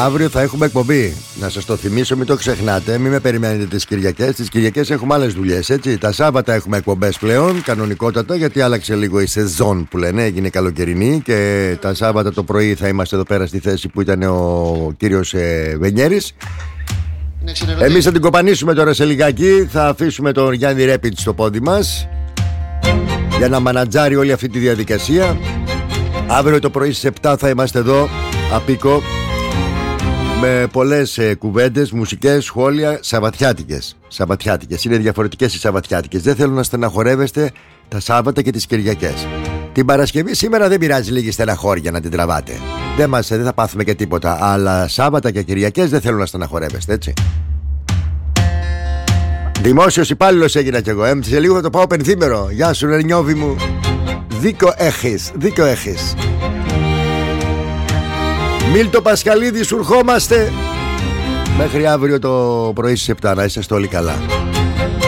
Αύριο θα έχουμε εκπομπή. Να σας το θυμίσω, μην το ξεχνάτε. Μην με περιμένετε τις Κυριακές. Τις Κυριακές έχουμε άλλες δουλειές, έτσι. Τα Σάββατα έχουμε εκπομπές πλέον, κανονικότατα, γιατί άλλαξε λίγο η σεζόν που λένε. Έγινε καλοκαιρινή και τα Σάββατα το πρωί θα είμαστε εδώ πέρα στη θέση που ήταν ο κύριος Βενιέρης. Εμείς θα την κοπανίσουμε τώρα σε λιγάκι. Θα αφήσουμε τον Γιάννη Ρέπιτ στο πόδι μας για να μανατζάρει όλη αυτή τη διαδικασία. Αύριο το πρωί στις 7 θα είμαστε εδώ, απίκο, με πολλές κουβέντες, μουσικές, σχόλια, Σαββατιάτικες. Είναι διαφορετικές οι Σαββατιάτικες. Δεν θέλω να στεναχωρεύεστε τα Σάββατα και τις Κυριακές. Την Παρασκευή σήμερα δεν πειράζει, λίγη στεναχώρια να την τραβάτε. Δεν θα πάθουμε και τίποτα. Αλλά Σάββατα και Κυριακές δεν θέλω να στεναχωρεύεστε, έτσι. Δημόσιος υπάλληλος έγινα κι εγώ. Σε λίγο θα το πάω πενθήμερο. Γεια σου, Ρενιώβη μου. Δίκο έχεις. Μίλτο Πασχαλίδη, σου ερχόμαστε. Μέχρι αύριο το πρωί στις 7. Να είσαστε όλοι καλά.